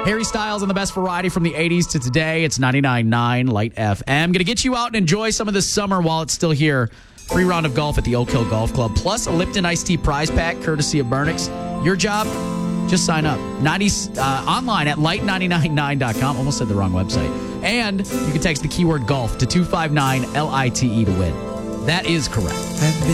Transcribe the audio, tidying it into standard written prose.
Harry Styles and the best variety from the 80s to today. It's 99.9 Light FM. Going to get you out and enjoy some of this summer while it's still here. Free round of golf at the Oak Hill Golf Club, plus a Lipton Iced Tea prize pack courtesy of Burnix. Your job, just sign up. Online at light999.com. Almost said the wrong website. And you can text the keyword golf to 259-LITE to win. That is correct.